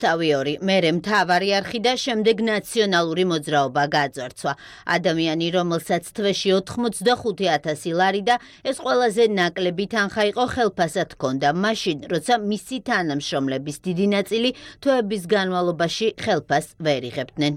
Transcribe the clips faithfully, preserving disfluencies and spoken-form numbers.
თავი ორი, მერე მთავარი არხი და შემდეგ ნაციონალური მოძრაობა გაძარცვა. ადამიანი, რომელსაც თვეში ოთხმოცდახუთი ათასი ლარი და ეს ყველაზე ნაკლები თანხა იყო ხელფასად ჰქონდა, მაშინ, როცა მისი თანამშრომლების დიდი ნაწილი თვეების განმავლობაში ხელფასს ვერ იღებდნენ.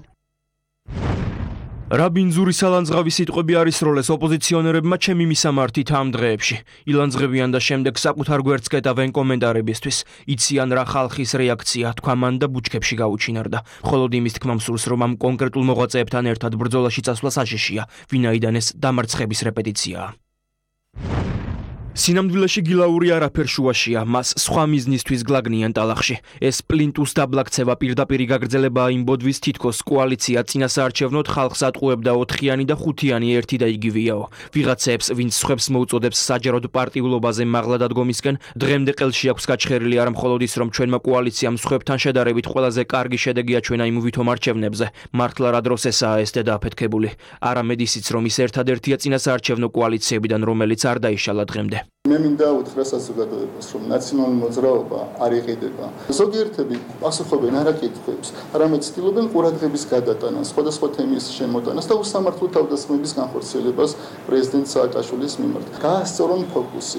რა ბინძური სალანძღავი სიტყვები არის როლეს ოპოზიციონერებმა ჩემი მისამართით ამ დღეებში. ილანძღებიან და შემდეგ საკუთარ გვერდს კეტავენ კომენტარებისთვის. იციან რა ხალხის რეაქცია თქვა მან და ბუჩქებში გაუჩინარდა. მხოლოდ იმის თქმა მსურს, რომ ამ კონკრეტულ მოღვაწეებთან ერთად ბრძოლაში წასვლა საშიშია, ვინაიდან ეს დამარცხების რეპეტიციაა. სინამდვილეში გილაური არაფერ შუაშია, მას სხვა მიზნისთვის გლაგნიან ტალახში. ეს პლინტუს დაბლაქცევა პირდაპირ გაგრძელებაა იმ ბოდვის თითქოს კოალიცია წინასაარჩევნოდ ხალხს ატყუებდა ოთხიანი და ხუთიანი ერთი და იგივეაო. ვიღაცებს, ვინც სხვებს მოუწოდებს საჯაროდ პარტიულობაზე მაღლა დადგომისკენ, დღემდე ყელში აქვს გაჩხერილი არა მხოლოდ ის, რომ ჩვენმა კოალიციამ სხვებთან შედარებით ყველაზე კარგი შედეგი აჩვენა იმ ვითომ არჩევნებზე. მართლა რა დროს ესაა ეს დედააფეთქებული. არამედ ისიც, რომ ის ერთადერთია წინასაარჩევნო კოალიციებიდან, რომელიც არ დაიშალა დღემდე. მე მინდა უთხრა საზოგადოებას, რომ ნაციონალური მოძრაობა არ იყიდება. ზოგიერთები პასუხობენ არა კითხვებს, არამედ ცდილობენ ყურადღების გადატანას, სხვადასხვა თემის შემოტანას და უსამართლო თავდასხმების განხორციელებას პრეზიდენტ სააკაშვილის მიმართ. გაასწორონ ფოკუსი.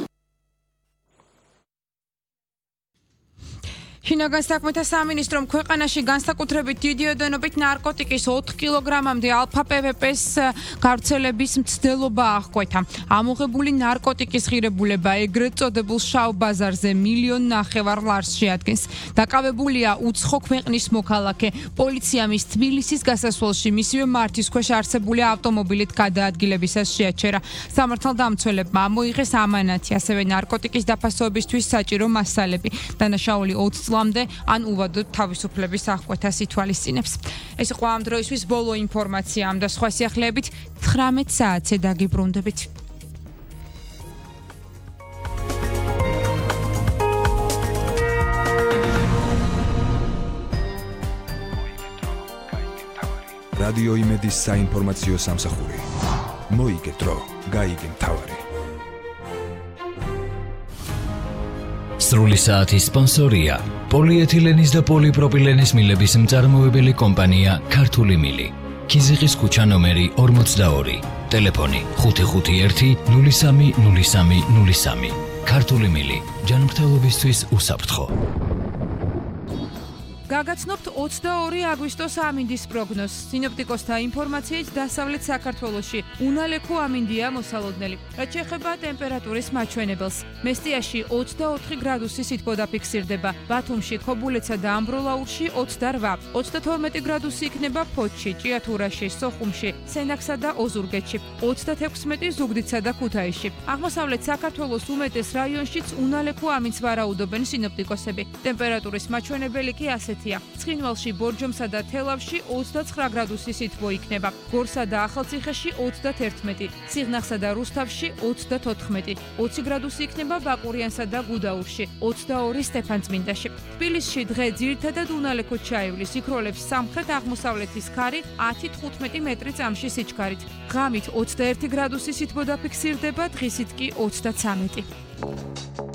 შინაგან საქმეთა სამინისტრომ ქვეყანაში განსაკუთრებით დიდი ოდენობით ნარკოტიკის ოთხ კილოგრამამდე ალფა-პე ვე პეს გავრცელების მცდელობა აღკვეთა. ამოღებული ნარკოტიკის ღირებულება ეგრეთ წოდებულ შავ ბაზარზე მილიონ ნახევარ ლარს შეადგენს. დაკავებულია უცხო ქვეყნის მოქალაქე. პოლიცია მის თბილისის გასასვლელში მისივე მართის ქვეშ არსებული ავტომობილით გადაადგილებისას შეაჩერა. სამართალდამცველებმა ამოიღეს ამანათი, ასევე ნარკოტიკის დაფასობისთვის საჭირო მასალები. დანაშაული ოცი წლამდე ან უვადოდ თავისუფლების აღკვეთას ითვალისწინებს. ეს იყო ამ დროისთვის ბოლო ინფორმაცია, ამ და სხვა სიახლეებით ცხრამეტ საათზე დაგიბრუნდებით. რადიო იმედის საინფორმაციო სამსახური. მოიგე დრო, გაიგე მთავარი. სრული საათის სპონსორია პოლიეთილენის და პოლიპროპილენის მილების მწარმოებელი კომპანია ქართული მილი. ქიზიყის ქუჩა ნომერი ორმოცდაორი. ტელეფონი ხუთი ხუთი ერთი ნული სამი ნული სამი ნული სამი. ქართული მილი. ჯანმრთელობისთვის უსაფრთხო. გაგაცნობთ ოცდაორი აგვისტოს ამინდის პროგნოზს. სინოპტიკოსთა ინფორმაციით დასავლეთ საქართველოში უნალექო ამინდია მოსალოდნელი. რაც შეეხება ტემპერატურის მაჩვენებელს, მესტიაში ოცდაოთხი გრადუსი სითბო დაფიქსირდება, ბათუმში, ქობულეთსა და ამბროლაურში ოცდარვა, ოცდათორმეტი გრადუსი იქნება ფოთში, ჭიათურაში, სოხუმში, სენაკსა და ოზურგეთში, ოცდათექვსმეტი ზუგდიდსა და ქუთაისში. აღმოსავლეთ საქართველოს უმეტეს რაიონშიც უნალექო ამინდს ვარაუდობენ სინოპტიკოსები. ტემპერატურის მაჩვენებელი კი ასე ცხინვალში, ბორჯომსა და თელავში ოცდაცხრა გრადუსი სითბო იქნება, გორსა და ახალციხეში ოცდაერთმეტი, სიღნაღსა და რუსთავში ოცდათოთხმეტი, ოცი გრადუსი იქნება ბაკურიანსა და გუდაურში, ოცდაორი სტეფანწმინდაში. თბილისში დღე ძირითადად უნალექოდ ჩაივლის, იქროლებს სამხრეთ აღმოსავლეთის ქარი ათი თხუთმეტი მეტრი წამში სიჩქარით. ღამით ოცდაერთი გრადუსი სითბო დაფიქსირდება, დღისით კი ოცდაცამეტი.